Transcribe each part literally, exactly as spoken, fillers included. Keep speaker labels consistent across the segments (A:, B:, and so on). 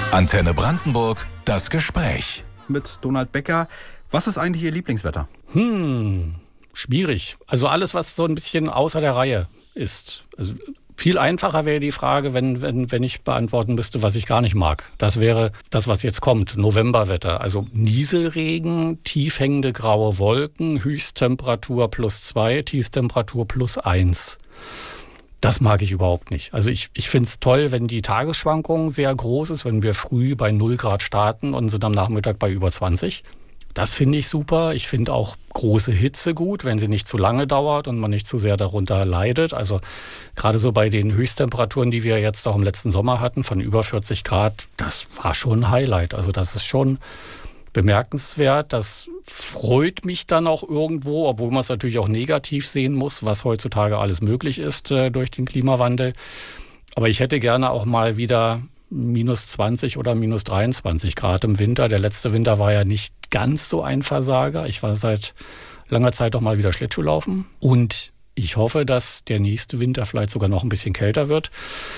A: Antenne Brandenburg, das Gespräch.
B: Mit Donald Becker. Was ist eigentlich Ihr Lieblingswetter?
C: Hm, schwierig. Also alles, was so ein bisschen außer der Reihe ist. Also viel einfacher wäre die Frage, wenn, wenn, wenn ich beantworten müsste, was ich gar nicht mag. Das wäre das, was jetzt kommt, Novemberwetter. Also Nieselregen, tief hängende graue Wolken, Höchsttemperatur plus zwei, Tiefstemperatur plus eins. Das mag ich überhaupt nicht. Also ich, ich finde es toll, wenn die Tagesschwankung sehr groß ist, wenn wir früh bei null Grad starten und sind am Nachmittag bei über zwanzig. Das finde ich super. Ich finde auch große Hitze gut, wenn sie nicht zu lange dauert und man nicht zu sehr darunter leidet. Also gerade so bei den Höchsttemperaturen, die wir jetzt auch im letzten Sommer hatten, von über vierzig Grad, das war schon ein Highlight. Also das ist schon bemerkenswert. Das freut mich dann auch irgendwo, obwohl man es natürlich auch negativ sehen muss, was heutzutage alles möglich ist äh, durch den Klimawandel. Aber ich hätte gerne auch mal wieder minus zwanzig oder minus dreiundzwanzig Grad im Winter. Der letzte Winter war ja nicht ganz so ein Versager. Ich war seit langer Zeit auch mal wieder Schlittschuhlaufen. Und ich hoffe, dass der nächste Winter vielleicht sogar noch ein bisschen kälter wird.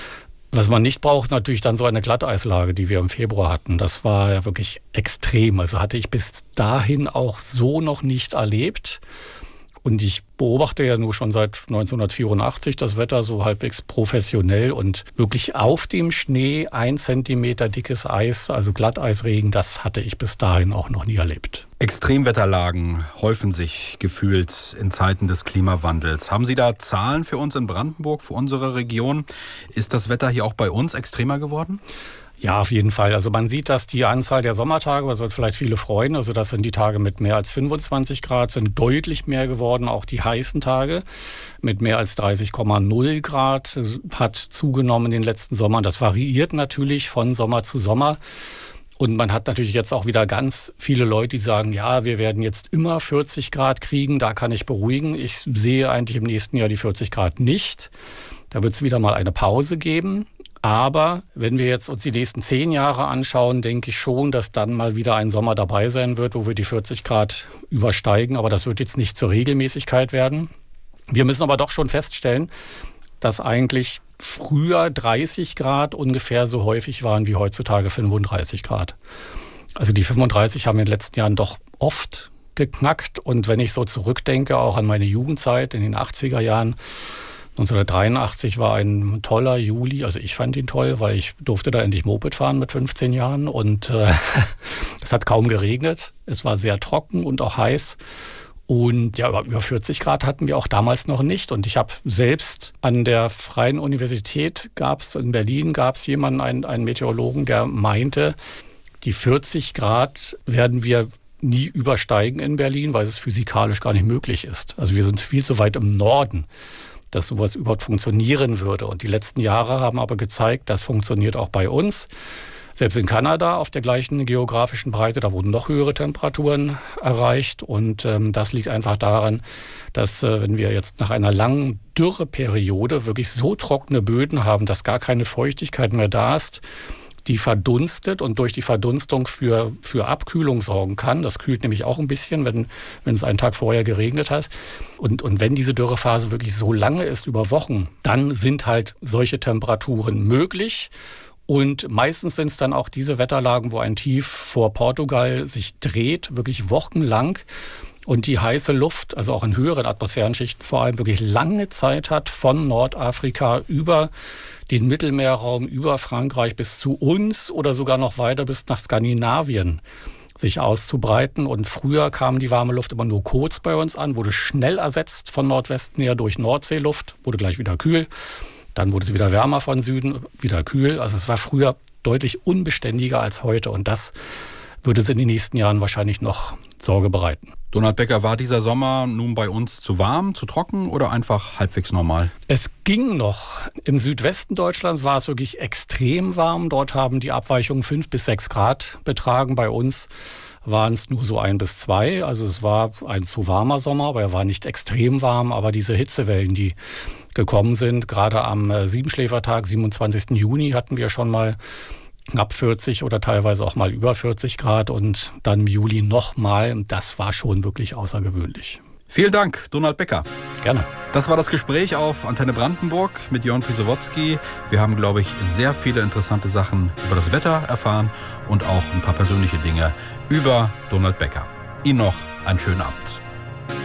C: Was man nicht braucht, ist natürlich dann so eine Glatteislage, die wir im Februar hatten. Das war ja wirklich extrem. Also hatte ich bis dahin auch so noch nicht erlebt. Und ich beobachte ja nur schon seit neunzehnhundertvierundachtzig das Wetter so halbwegs professionell und wirklich auf dem Schnee ein Zentimeter dickes Eis, also Glatteisregen, das hatte ich bis dahin auch noch nie erlebt.
B: Extremwetterlagen häufen sich gefühlt in Zeiten des Klimawandels. Haben Sie da Zahlen für uns in Brandenburg, für unsere Region? Ist das Wetter hier auch bei uns extremer geworden?
C: Ja, auf jeden Fall. Also man sieht, dass die Anzahl der Sommertage, das wird vielleicht viele freuen, also das sind die Tage mit mehr als fünfundzwanzig Grad, sind deutlich mehr geworden. Auch die heißen Tage mit mehr als dreißig Komma null Grad hat zugenommen in den letzten Sommern. Das variiert natürlich von Sommer zu Sommer. Und man hat natürlich jetzt auch wieder ganz viele Leute, die sagen, ja, wir werden jetzt immer vierzig Grad kriegen, da kann ich beruhigen. Ich sehe eigentlich im nächsten Jahr die vierzig Grad nicht. Da wird es wieder mal eine Pause geben. Aber wenn wir jetzt uns die nächsten zehn Jahre anschauen, denke ich schon, dass dann mal wieder ein Sommer dabei sein wird, wo wir die vierzig Grad übersteigen. Aber das wird jetzt nicht zur Regelmäßigkeit werden. Wir müssen aber doch schon feststellen, dass eigentlich früher dreißig Grad ungefähr so häufig waren wie heutzutage fünfunddreißig Grad. Also die fünfunddreißig haben in den letzten Jahren doch oft geknackt. Und wenn ich so zurückdenke, auch an meine Jugendzeit in den achtziger Jahren, neunzehnhundertdreiundachtzig war ein toller Juli, also ich fand ihn toll, weil ich durfte da endlich Moped fahren mit fünfzehn Jahren und äh, es hat kaum geregnet, es war sehr trocken und auch heiß und ja, über vierzig Grad hatten wir auch damals noch nicht und ich habe selbst an der Freien Universität, gab es in Berlin, gab es jemanden, einen, einen Meteorologen, der meinte, die vierzig Grad werden wir nie übersteigen in Berlin, weil es physikalisch gar nicht möglich ist. Also wir sind viel zu weit im Norden, dass sowas überhaupt funktionieren würde. Und die letzten Jahre haben aber gezeigt, das funktioniert auch bei uns. Selbst in Kanada auf der gleichen geografischen Breite, da wurden noch höhere Temperaturen erreicht. Und ähm, das liegt einfach daran, dass äh, wenn wir jetzt nach einer langen Dürreperiode wirklich so trockene Böden haben, dass gar keine Feuchtigkeit mehr da ist, die verdunstet und durch die Verdunstung für, für Abkühlung sorgen kann. Das kühlt nämlich auch ein bisschen, wenn, wenn es einen Tag vorher geregnet hat. Und, und wenn diese Dürrephase wirklich so lange ist, über Wochen, dann sind halt solche Temperaturen möglich. Und meistens sind es dann auch diese Wetterlagen, wo ein Tief vor Portugal sich dreht, wirklich wochenlang. Und die heiße Luft, also auch in höheren Atmosphärenschichten vor allem, wirklich lange Zeit hat von Nordafrika über den Mittelmeerraum, über Frankreich bis zu uns oder sogar noch weiter bis nach Skandinavien sich auszubreiten. Und früher kam die warme Luft immer nur kurz bei uns an, wurde schnell ersetzt von Nordwesten her durch Nordseeluft, wurde gleich wieder kühl. Dann wurde sie wieder wärmer von Süden, wieder kühl. Also es war früher deutlich unbeständiger als heute. Und das würde es in den nächsten Jahren wahrscheinlich noch Sorge bereiten.
B: Donald Becker, war dieser Sommer nun bei uns zu warm, zu trocken oder einfach halbwegs normal?
C: Es ging noch. Im Südwesten Deutschlands war es wirklich extrem warm. Dort haben die Abweichungen fünf bis sechs Grad betragen. Bei uns waren es nur so ein bis zwei. Also es war ein zu warmer Sommer, aber er war nicht extrem warm. Aber diese Hitzewellen, die gekommen sind, gerade am Siebenschläfertag, siebenundzwanzigsten Juni, hatten wir schon mal knapp vierzig oder teilweise auch mal über vierzig Grad und dann im Juli nochmal. Das war schon wirklich außergewöhnlich.
B: Vielen Dank, Donald Becker.
C: Gerne.
B: Das war das Gespräch auf Antenne Brandenburg mit Jörn Pisowotzki. Wir haben, glaube ich, sehr viele interessante Sachen über das Wetter erfahren und auch ein paar persönliche Dinge über Donald Becker. Ihnen noch einen schönen Abend.